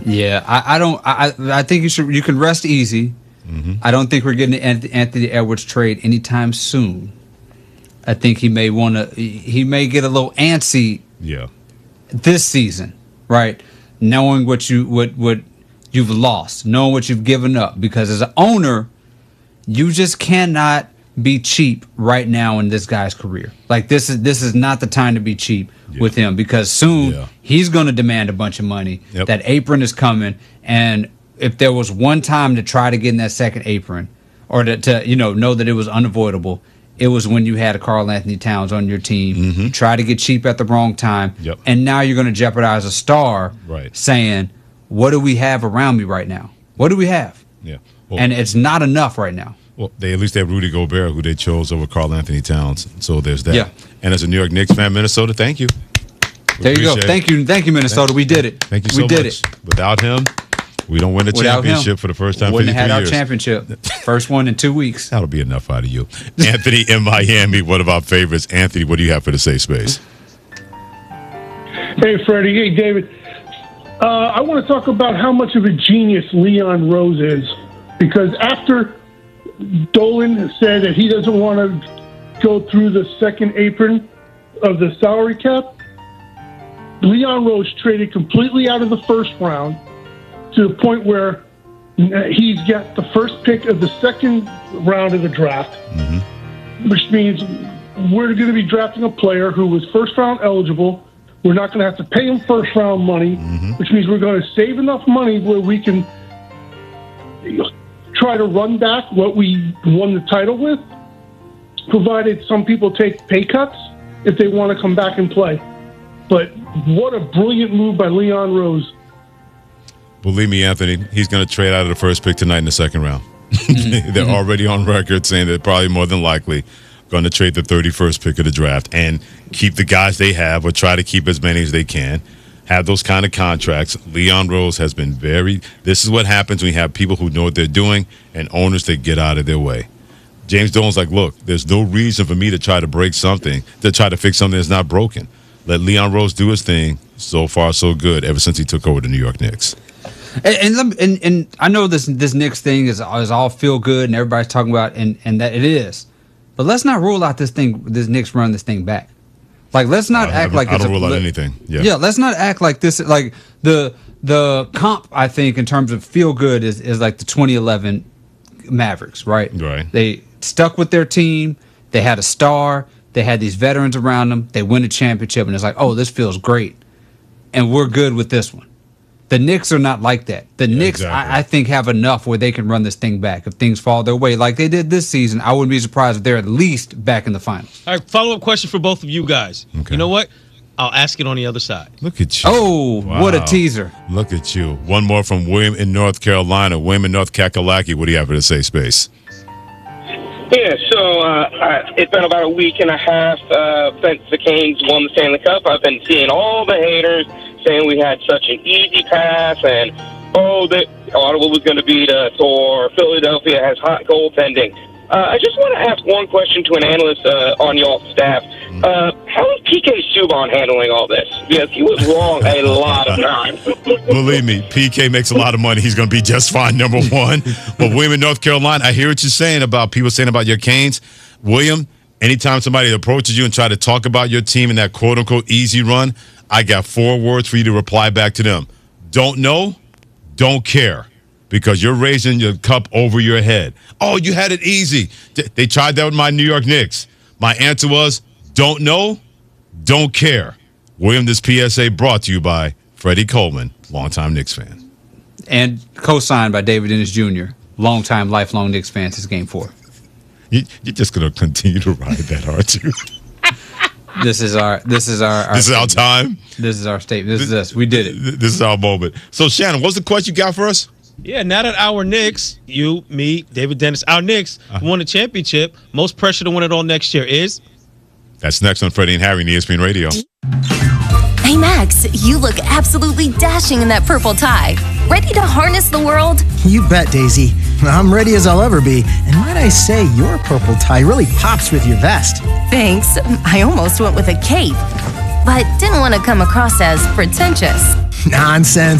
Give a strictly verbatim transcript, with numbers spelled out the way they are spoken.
Yeah, I, I don't. I I think you should. You can rest easy. Mm-hmm. I don't think we're getting the Anthony Edwards trade anytime soon. I think he may want to. He may get a little antsy. Yeah. This season, right? Knowing what you what what you've lost, knowing what you've given up, because as an owner, you just cannot be cheap right now in this guy's career. Like this is this is not the time to be cheap yeah. with him, because soon yeah. he's going to demand a bunch of money. Yep. That apron is coming, and if there was one time to try to get in that second apron, or to, to you know know that it was unavoidable, it was when you had a Karl Anthony Towns on your team. Mm-hmm. You tried to get cheap at the wrong time, yep. and now you're going to jeopardize a star. Right. Saying, "What do we have around me right now? What do we have?" Yeah. Well, and it's not enough right now. Well, they at least have Rudy Gobert, who they chose over Karl Anthony Towns. So there's that. Yeah. And as a New York Knicks fan, Minnesota, thank you. We there you go. Thank you, thank you, Minnesota. Thank, we did it. Thank you so we did much. It. Without him, we don't win a Without championship him, for the first time. Wouldn't have had years. our championship. First one in two weeks. That'll be enough out of you. Anthony in Miami, one of our favorites. Anthony, what do you have for the safe space? Hey, Freddie. Hey, David. Uh, I want to talk about how much of a genius Leon Rose is, because after Dolan said that he doesn't want to go through the second apron of the salary cap, Leon Rose traded completely out of the first round to the point where he's got the first pick of the second round of the draft, mm-hmm. which means we're going to be drafting a player who was first round eligible. We're not going to have to pay him first round money, mm-hmm. which means we're going to save enough money where we can try to run back what we won the title with, provided some people take pay cuts if they want to come back and play. But what a brilliant move by Leon Rose. Believe me, Anthony, he's going to trade out of the first pick tonight in the second round. They're already on record saying they're probably more than likely going to trade the thirty-first pick of the draft and keep the guys they have, or try to keep as many as they can. Have those kind of contracts. Leon Rose has been very – this is what happens when you have people who know what they're doing and owners that get out of their way. James Dolan's like, look, there's no reason for me to try to break something, to try to fix something that's not broken. Let Leon Rose do his thing. So far, so good ever since he took over the New York Knicks. And and, and, and I know this this Knicks thing is, is all feel good and everybody's talking about, and, and that it is. But let's not rule out this thing, this Knicks run this thing back. Like, let's not I, act I, like I it's don't a, rule out anything. Yeah. yeah, let's not act like this. Like the the comp, I think, in terms of feel good is is like the twenty eleven Mavericks, right? Right. They stuck with their team. They had a star. They had these veterans around them. They win a championship, and it's like, oh, this feels great, and we're good with this one. The Knicks are not like that. The yeah, Knicks, exactly. I, I think, have enough where they can run this thing back. If things fall their way like they did this season, I wouldn't be surprised if they're at least back in the finals. All right, follow-up question for both of you guys. Okay. You know what? I'll ask it on the other side. Look at you. Oh, wow. What a teaser. Look at you. One more from William in North Carolina. William in North Kakalaki. What do you have for the safe space? Yeah, so uh, it's been about a week and a half uh, since the Canes won the Stanley Cup. I've been seeing all the haters saying we had such an easy pass, and oh, that Ottawa was going to beat us, or Philadelphia has hot goaltending. Uh, I just want to ask one question to an analyst uh, on y'all's staff. Uh, how is P K Subban handling all this? Because he was wrong a lot of times. Believe me, P K makes a lot of money. He's going to be just fine, number one. But William in North Carolina, I hear what you're saying about people saying about your Canes. William, anytime somebody approaches you and try to talk about your team in that quote-unquote easy run, I got four words for you to reply back to them. Don't know, don't care. Because you're raising your cup over your head. Oh, you had it easy. They tried that with my New York Knicks. My answer was, don't know, don't care. William, this P S A brought to you by Freddie Coleman, longtime Knicks fan. And co-signed by David Dennis Junior, longtime, lifelong Knicks fan since Game four. You, you're just going to continue to ride that, aren't you? This is our. This is our. our this is our statement. time. This is our statement. This, this is us. We did it. This is our moment. So, Shannon, what's the question you got for us? Yeah, now that our Knicks, you, me, David Dennis, our Knicks uh-huh. won a championship, most pressure to win it all next year is? That's next on Freddie and Harry on E S P N Radio. Hey, Max, you look absolutely dashing in that purple tie. Ready to harness the world? You bet, Daisy. I'm ready as I'll ever be. And might I say, your purple tie really pops with your vest. Thanks. I almost went with a cape, but didn't want to come across as pretentious. Nonsense.